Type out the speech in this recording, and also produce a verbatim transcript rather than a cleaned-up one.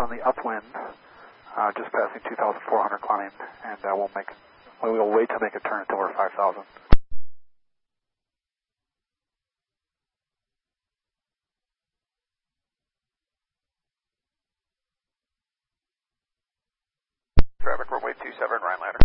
on the upwind, uh, just passing two thousand four hundred climb, and uh, we'll make, well, we'll wait to make a turn until we're five thousand. Traffic runway two seven, Rhinelander.